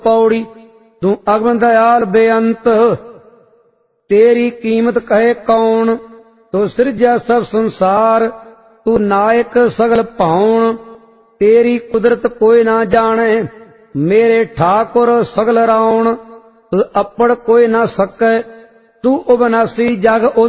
पौड़ी। तू अगम दयाल बेअंत, तेरी कीमत कहे कौन। तू सृज्या सब संसार, तू नायक सगल पाउन। तेरी कुदरत कोई ना जाने, मेरे ठाकुर सगल राउण। तू अपड़ कोई ना सकै, तू अविनाशी जग